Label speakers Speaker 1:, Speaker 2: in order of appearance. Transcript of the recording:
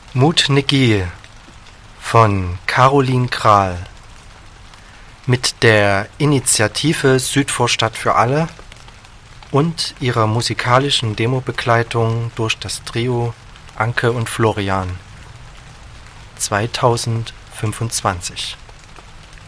Speaker 1: Mut Negi von Caroline Krahl mit der Initiative Südvorstadt für alle und ihrer musikalischen Demobegleitung durch das Trio Anke und Florian 2025.